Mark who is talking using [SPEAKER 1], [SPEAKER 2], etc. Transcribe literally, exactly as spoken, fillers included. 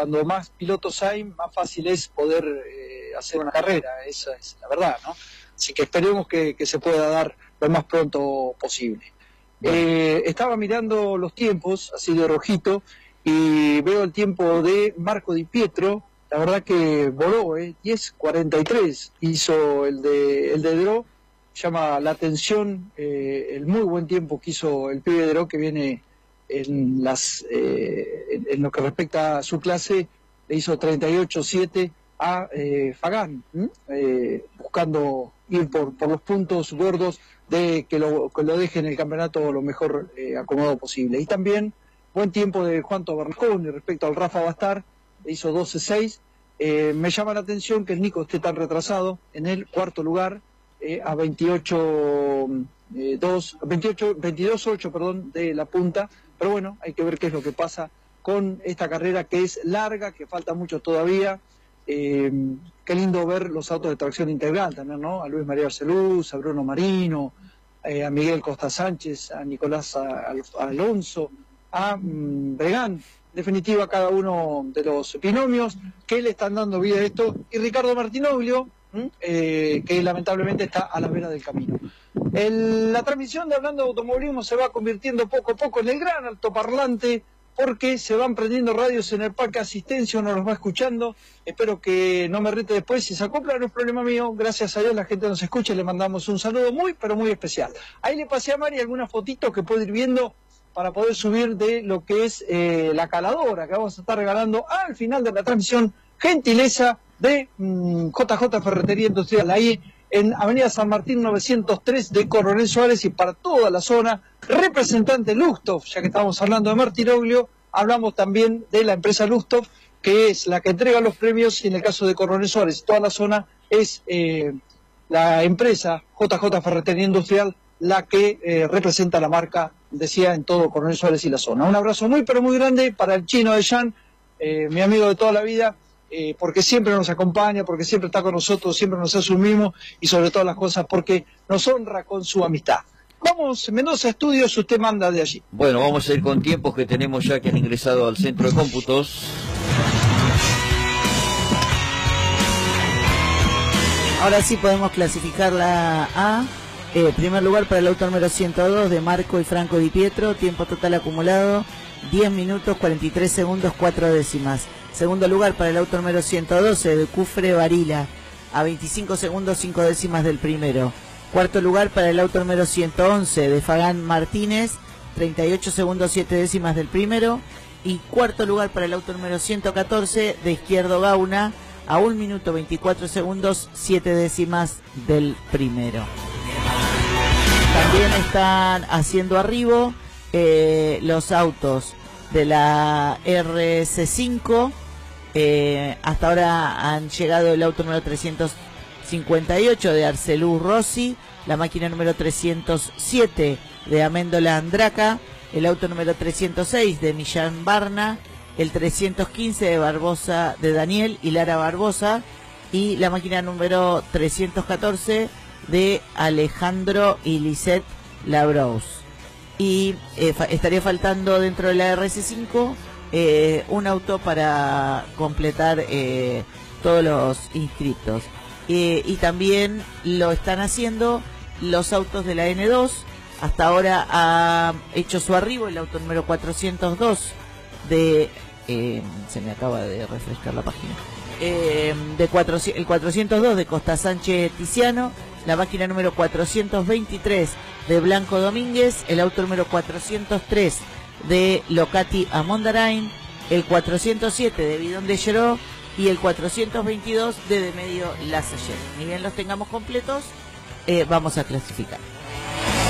[SPEAKER 1] cuando más pilotos hay, más fácil es poder eh, hacer una carrera, esa es la verdad, ¿no? Así que esperemos que, que se pueda dar lo más pronto posible. Bueno. Eh, estaba mirando los tiempos, así de rojito, y veo el tiempo de Marco Di Pietro. La verdad que voló, ¿eh? diez cuarenta y tres hizo el de el de Dró. Llama la atención eh, el muy buen tiempo que hizo el pibe de Dró, que viene en las eh, en, en lo que respecta a su clase, le hizo treinta y ocho siete a eh, Fagan, eh, buscando ir por, por los puntos gordos de que lo, que lo deje en el campeonato lo mejor eh, acomodado posible. Y también buen tiempo de Juan Bernasconi respecto al Rafa Bastar, le hizo doce seis. Eh, me llama la atención que el Nico esté tan retrasado en el cuarto lugar, eh, a veintiocho dos, veintiocho, veintidós ocho, perdón, de la punta. Pero bueno, hay que ver qué es lo que pasa con esta carrera, que es larga, que falta mucho todavía. Eh, qué lindo ver los autos de tracción integral también, ¿no? A Luis María Arceluz, a Bruno Marino, eh, a Miguel Costa Sánchez, a Nicolás Al Alonso, a mm, Bregán. En definitiva, cada uno de los binomios que le están dando vida a esto. Y Ricardo Martinoglio, eh, que lamentablemente está a la vera del camino. El, la transmisión de Hablando de Automovilismo se va convirtiendo poco a poco en el gran altoparlante, porque se van prendiendo radios en el parque asistencia, uno los va escuchando. Espero que no me rete después, si se acopla no es problema mío, gracias a Dios la gente nos escucha y le mandamos un saludo muy pero muy especial. Ahí le pasé a Mari algunas fotitos que puede ir viendo para poder subir de lo que es eh, la caladora que vamos a estar regalando al final de la transmisión, gentileza de mmm, J J Ferretería Industrial, ahí en Avenida San Martín novecientos tres de Coronel Suárez, y para toda la zona, representante Luxtoff, ya que estamos hablando de Martinoglio, hablamos también de la empresa Luxtoff, que es la que entrega los premios, y en el caso de Coronel Suárez, toda la zona es eh, la empresa J J Ferretería Industrial la que eh, representa la marca, decía, en todo Coronel Suárez y la zona. Un abrazo muy pero muy grande para el Chino de Jan, eh, mi amigo de toda la vida, Eh, porque siempre nos acompaña, porque siempre está con nosotros, siempre nos hace un mimo, y sobre todas las cosas porque nos honra con su amistad. Vamos, Mendoza Estudios, usted manda de allí.
[SPEAKER 2] Bueno, vamos a ir con tiempos que tenemos ya que han ingresado al centro de cómputos.
[SPEAKER 3] Ahora sí podemos clasificar la A. Eh, primer lugar para el auto número ciento dos de Marco y Franco Di Pietro, tiempo total acumulado diez minutos cuarenta y tres segundos cuatro décimas. Segundo lugar para el auto número ciento doce de Cufre Varila, a veinticinco segundos cinco décimas del primero. Cuarto lugar para el auto número ciento once de Fagan Martínez, treinta y ocho segundos siete décimas del primero. Y cuarto lugar para el auto número ciento catorce de Izquierdo Gauna, a un minuto veinticuatro segundos siete décimas del primero. También están haciendo arribo eh, los autos de la R C cinco. Eh, hasta ahora han llegado el auto número trescientos cincuenta y ocho de Arcelú Rossi, la máquina número trescientos siete de Améndola Andraca, el auto número trescientos seis de Millán Barna, el trescientos quince de Barbosa de Daniel y Lara Barbosa, y la máquina número trescientos catorce de Alejandro y Lisette Labrous. Y eh, fa estaría faltando dentro de la R C cinco eh, un auto para completar eh, todos los inscriptos. Eh, y también lo están haciendo los autos de la N dos. Hasta ahora ha hecho su arribo el auto número cuatrocientos dos de... Eh, se me acaba de refrescar la página. Eh, de cuatrocientos, el cuatrocientos dos de Costa Sánchez Tiziano, la máquina número cuatrocientos veintitrés de Blanco Domínguez, el auto número cuatrocientos tres de Locati Amondarain, el cuatrocientos siete de Bidón de Geró y el cuatrocientos veintidós de De Medio Lasalle. Ni bien los tengamos completos, eh, vamos a clasificar.